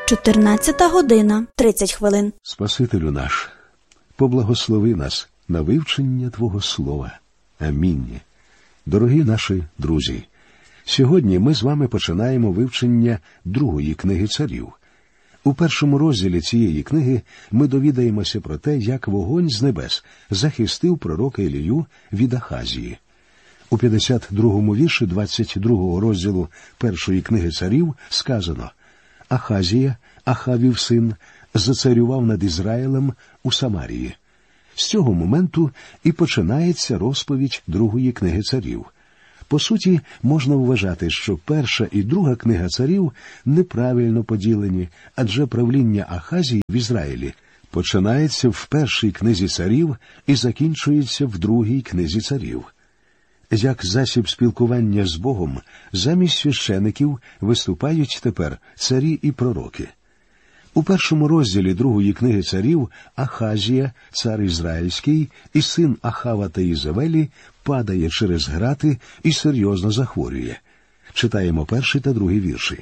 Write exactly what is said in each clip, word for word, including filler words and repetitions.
чотирнадцята година, тридцять хвилин. Спасителю наш, поблагослови нас на вивчення Твого Слова. Амінь. Дорогі наші друзі, сьогодні ми з вами починаємо вивчення другої книги царів. У першому розділі цієї книги ми довідаємося про те, як вогонь з небес захистив пророка Ілію від Ахазії. У п'ятдесят другому вірші двадцять другого розділу першої книги царів сказано: «Ахазія, Ахавів син, зацарював над Ізраїлем у Самарії». З цього моменту і починається розповідь другої книги царів. По суті, можна вважати, що перша і друга книга царів неправильно поділені, адже правління Ахазії в Ізраїлі починається в першій книзі царів і закінчується в другій книзі царів. Як засіб спілкування з Богом, замість священиків виступають тепер царі і пророки. У першому розділі другої книги царів Ахазія, цар ізраїльський, і син Ахава та Єзавелі падає через грати і серйозно захворює. Читаємо перший та другий вірші.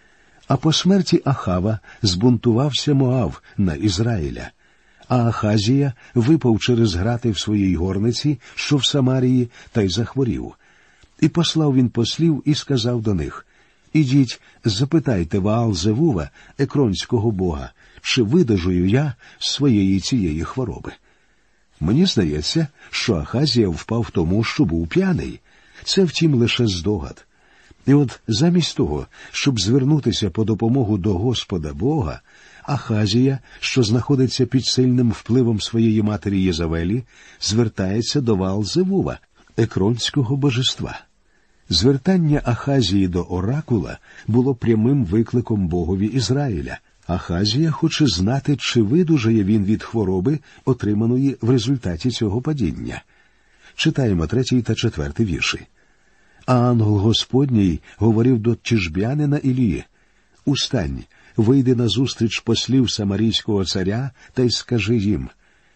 «А по смерті Ахава збунтувався Моав на Ізраїля, а Ахазія випав через грати в своїй горниці, що в Самарії, та й захворів. І послав він послів і сказав до них: «Ідіть, запитайте Ваал-Зевува, екронського бога, чи видужую я з своєї цієї хвороби». Мені здається, що Ахазія впав тому, що був п'яний. Це, втім, лише здогад. І от замість того, щоб звернутися по допомогу до Господа Бога, Ахазія, що знаходиться під сильним впливом своєї матері Єзавелі, звертається до Ваал-Зевува, екронського божества. Звертання Ахазії до оракула було прямим викликом Богові Ізраїля. Ахазія хоче знати, чи видужає він від хвороби, отриманої в результаті цього падіння. Читаємо третій та четвертий вірші. «А ангел Господній говорив до тішбянина Ілії: Устань, вийди назустріч послів самарійського царя та й скажи їм: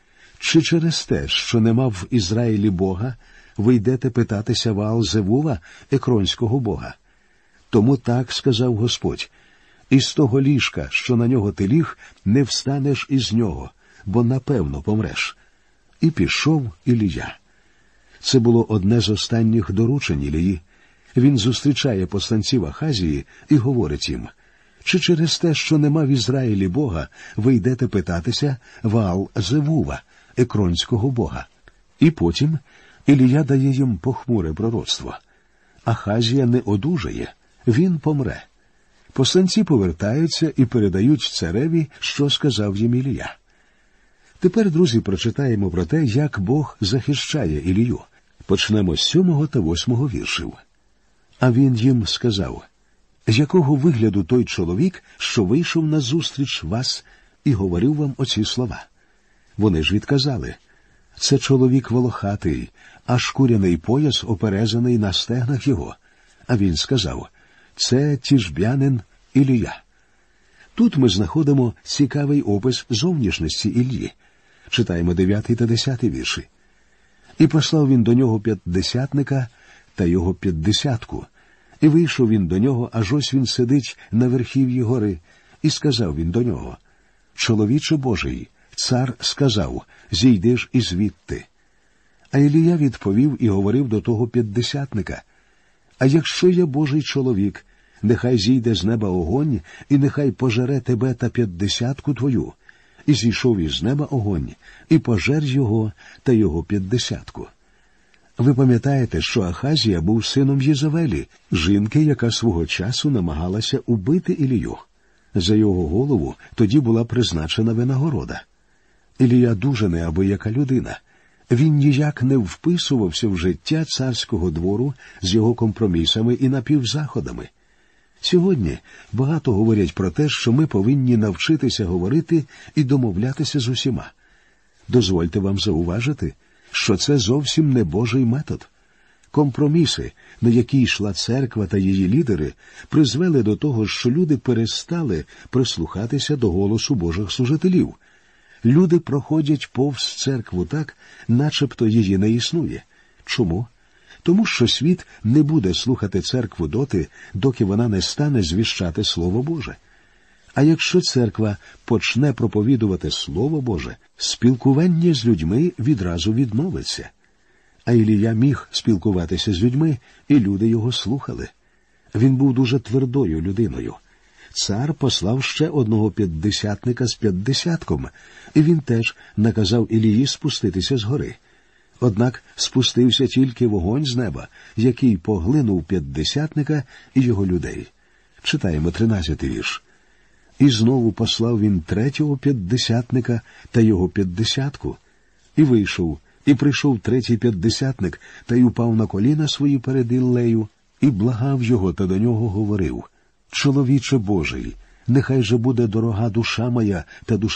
чи через те, що нема в Ізраїлі Бога, ви йдете питатися Ваал-Зевува, екронського бога? Тому так сказав Господь: із того ліжка, що на нього ти ліг, не встанеш із нього, бо напевно помреш». І пішов Ілія. Це було одне з останніх доручень Ілії. Він зустрічає посланців Ахазії і говорить їм: чи через те, що нема в Ізраїлі Бога, ви йдете питатися Ваал-Зевува, екронського бога? І потім Ілія дає їм похмуре пророцтво. Ахазія не одужає, він помре. Посланці повертаються і передають цареві, що сказав їм Ілія. Тепер, друзі, прочитаємо про те, як Бог захищає Ілію. Почнемо з сьомого та восьмого віршів. «А він їм сказав: якого вигляду той чоловік, що вийшов назустріч вас і говорив вам оці слова? Вони ж відказали: це чоловік волохатий, а шкуряний пояс оперезаний на стегнах його. А він сказав: це тішбянин Ілія». Тут ми знаходимо цікавий опис зовнішності Іллі. Читаємо дев'ятий та десятий вірші. «І послав він до нього п'ятдесятника та його п'ятдесятку. І вийшов він до нього, аж ось він сидить на верхів'ї гори. І сказав він до нього: чоловіче Божий, цар сказав: зійди ж і звідти. А Ілія відповів і говорив до того п'ятдесятника: а якщо я Божий чоловік, нехай зійде з неба огонь, і нехай пожере тебе та п'ятдесятку твою. І зійшов із неба огонь, і пожер його та його п'ятдесятку». Ви пам'ятаєте, що Ахазія був сином Єзавелі, жінки, яка свого часу намагалася убити Ілію. За його голову тоді була призначена винагорода. Ілія дуже неабияка людина. Він ніяк не вписувався в життя царського двору з його компромісами і напівзаходами. Сьогодні багато говорять про те, що ми повинні навчитися говорити і домовлятися з усіма. Дозвольте вам зауважити, що це зовсім не Божий метод. Компроміси, на які йшла церква та її лідери, призвели до того, що люди перестали прислухатися до голосу Божих служителів. Люди проходять повз церкву так, начебто її не існує. Чому? Тому що світ не буде слухати церкву доти, доки вона не стане звіщати Слово Боже. А якщо церква почне проповідувати Слово Боже, спілкування з людьми відразу відновиться. А Ілія міг спілкуватися з людьми, і люди його слухали. Він був дуже твердою людиною. Цар послав ще одного п'ятдесятника з п'ятдесятком, і він теж наказав Ілії спуститися з гори. Однак спустився тільки вогонь з неба, який поглинув п'ятдесятника і його людей. Читаємо тринадцятий вірш. І знову послав він третього п'ятдесятника та його п'ятдесятку. І вийшов, і прийшов третій п'ятдесятник, та й упав на коліна свої перед Іллею, і благав його, та до нього говорив: «Чоловіче Божий, нехай же буде дорога душа моя та душа